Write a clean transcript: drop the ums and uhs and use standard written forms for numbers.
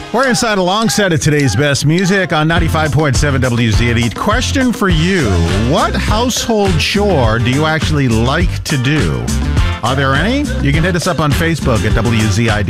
We're inside a long set of today's best music on 95.7 WZID. Question for you. What household chore do you actually like to do? Are there any? You can hit us up on Facebook at WZID